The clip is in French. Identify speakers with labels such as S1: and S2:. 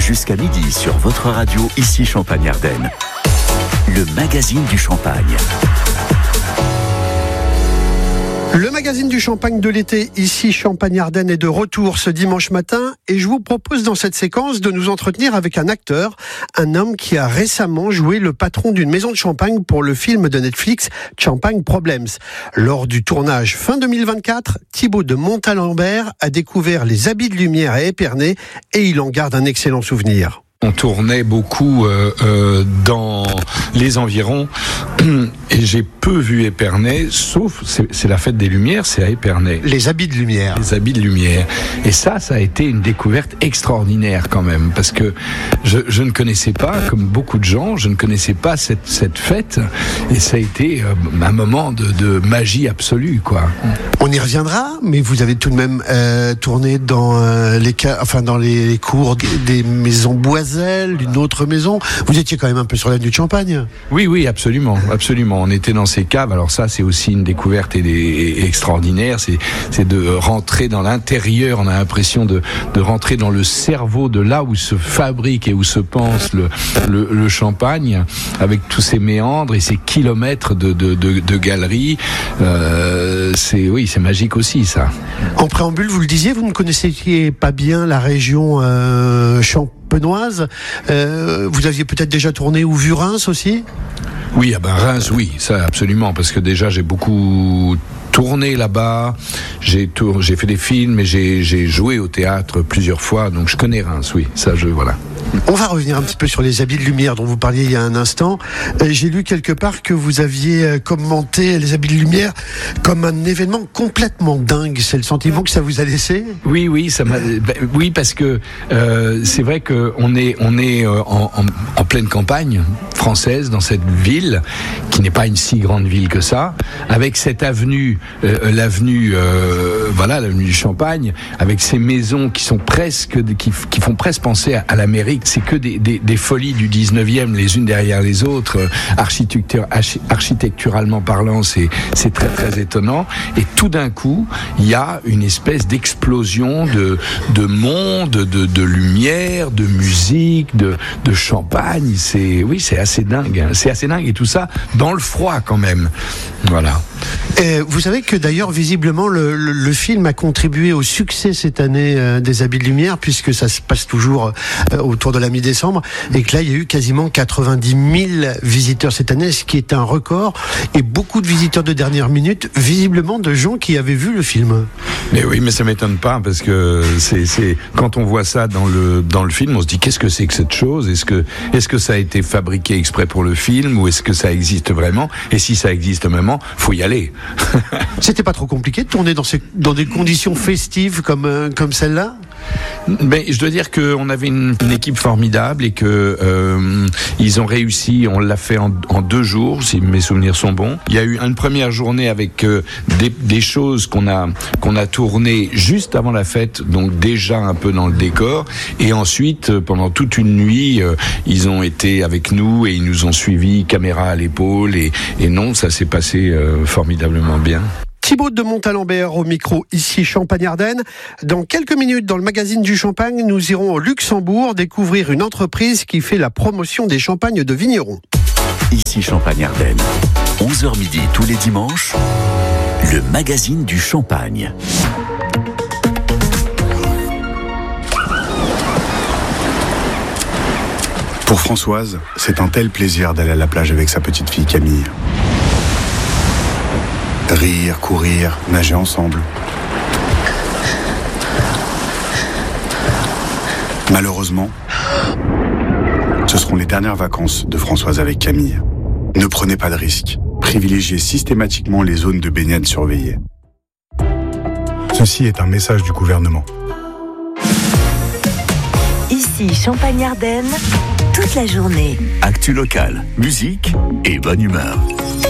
S1: Jusqu'à midi sur votre radio, ici Champagne-Ardenne. Le magazine du Champagne.
S2: Le magazine du Champagne de l'été, ici Champagne-Ardenne, est de retour ce dimanche matin et je vous propose dans cette séquence de nous entretenir avec un acteur, un homme qui a récemment joué le patron d'une maison de champagne pour le film de Netflix Champagne Problems. Lors du tournage fin 2024, Thibaut de Montalembert a découvert les habits de lumière à Épernay et il en garde un excellent souvenir.
S3: On tournait beaucoup dans les environs et j'ai peu vu Épernay, sauf c'est la fête des Lumières, c'est à Épernay.
S2: Les habits de lumière.
S3: Les habits de lumière. Et ça a été une découverte extraordinaire quand même, parce que je ne connaissais pas, comme beaucoup de gens, je ne connaissais pas cette fête, et ça a été un moment de magie absolue, quoi.
S2: On y reviendra, mais vous avez tout de même tourné dans les cours des maisons boisées, d'une autre maison. Vous étiez quand même un peu sur l'avenue de Champagne.
S3: Oui, absolument. On était dans ces caves. Alors ça, c'est aussi une découverte extraordinaire. C'est de rentrer dans l'intérieur. On a l'impression de rentrer dans le cerveau de là où se fabrique et où se pense le champagne, avec tous ces méandres et ces kilomètres de galeries. C'est magique aussi, ça.
S2: En préambule, vous le disiez, vous ne connaissiez pas bien la région champenoise. Vous aviez peut-être déjà tourné ou vu Reims aussi ?
S3: Oui, Reims, oui, ça absolument, parce que déjà j'ai beaucoup tourné là-bas, j'ai fait des films et j'ai joué au théâtre plusieurs fois, donc je connais Reims, oui, voilà.
S2: On va revenir un petit peu sur les habits de lumière dont vous parliez il y a un instant. J'ai lu quelque part que vous aviez commenté les habits de lumière comme un événement complètement dingue. C'est le sentiment que ça vous a laissé ?
S3: Oui, oui, parce que c'est vrai que on est en pleine campagne française, dans cette ville qui n'est pas une si grande ville que ça, avec cette avenue, l'avenue du Champagne, avec ces maisons qui sont qui font presque penser à l'Amérique. C'est que des folies du 19e, les unes derrière les autres. Architecturalement parlant, c'est très très étonnant. Et tout d'un coup, il y a une espèce d'explosion de monde, de lumière, de musique, de champagne. C'est assez dingue. C'est assez dingue, et tout ça dans le froid quand même. Voilà.
S2: Vous savez que d'ailleurs, visiblement, le film a contribué au succès cette année des habits de lumière, puisque ça se passe toujours autour de la mi-décembre, et que là, il y a eu quasiment 90 000 visiteurs cette année, ce qui est un record, et beaucoup de visiteurs de dernière minute, visiblement de gens qui avaient vu le film.
S3: Mais oui, mais ça m'étonne pas, parce que c'est quand on voit ça dans le film, on se dit qu'est-ce que c'est que cette chose ? Est-ce que ça a été fabriqué exprès pour le film, ou est-ce que ça existe vraiment ? Et si ça existe vraiment, faut y aller.
S2: C'était pas trop compliqué de tourner dans des conditions festives comme celle-là ?
S3: Ben, je dois dire qu'on avait une équipe formidable et que ils ont réussi. On l'a fait en 2 jours, si mes souvenirs sont bons. Il y a eu une première journée avec des choses qu'on a tournées juste avant la fête, donc déjà un peu dans le décor. Et ensuite, pendant toute une nuit, ils ont été avec nous et ils nous ont suivis, caméra à l'épaule. Et non, ça s'est passé formidablement bien.
S2: Thibaut de Montalembert au micro, ici Champagne-Ardenne. Dans quelques minutes, dans le magazine du Champagne, nous irons au Luxembourg découvrir une entreprise qui fait la promotion des champagnes de vignerons.
S1: Ici Champagne-Ardenne, 11h midi tous les dimanches, le magazine du Champagne.
S4: Pour Françoise, c'est un tel plaisir d'aller à la plage avec sa petite fille Camille. Rire, courir, nager ensemble. Malheureusement, ce seront les dernières vacances de Françoise avec Camille. Ne prenez pas de risques. Privilégiez systématiquement les zones de baignade surveillées. Ceci est un message du gouvernement.
S5: Ici Champagne-Ardenne, toute la journée.
S1: Actu locale, musique et bonne humeur.